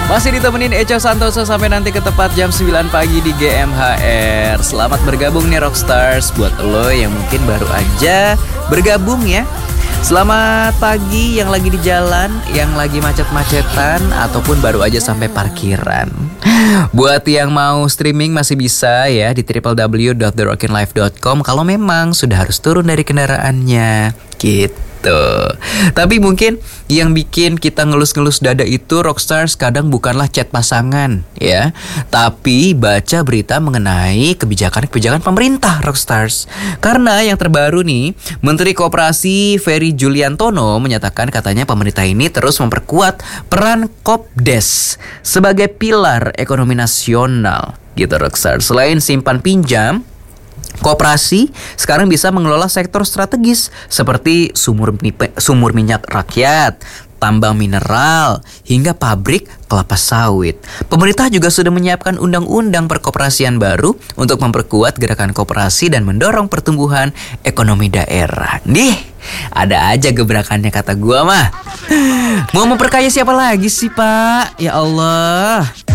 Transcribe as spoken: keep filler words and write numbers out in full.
Masih ditemenin Eco Santoso sampai nanti ke tepat jam sembilan pagi di G M H R. Selamat bergabung nih Rockstars. Buat lo yang mungkin baru aja bergabung ya, selamat pagi yang lagi di jalan, yang lagi macet-macetan, ataupun baru aja sampai parkiran. Buat yang mau streaming masih bisa ya di w w w dot the rockin life dot com kalau memang sudah harus turun dari kendaraannya gitu. Tapi mungkin yang bikin kita ngelus-ngelus dada itu Rockstars kadang bukanlah chat pasangan ya, tapi baca berita mengenai kebijakan-kebijakan pemerintah Rockstars. Karena yang terbaru nih, Menteri Koperasi Ferry Juliantono menyatakan katanya pemerintah ini terus memperkuat peran Kopdes sebagai pilar ekonomi nasional gitu Rockstars. Selain simpan pinjam, koperasi sekarang bisa mengelola sektor strategis seperti sumur, sumur minyak rakyat, tambang mineral, hingga pabrik kelapa sawit. Pemerintah juga sudah menyiapkan undang-undang perkoperasian baru untuk memperkuat gerakan koperasi dan mendorong pertumbuhan ekonomi daerah. Nih, ada aja gebrakannya kata gua mah. Mau memperkaya siapa lagi sih, Pak? Ya Allah.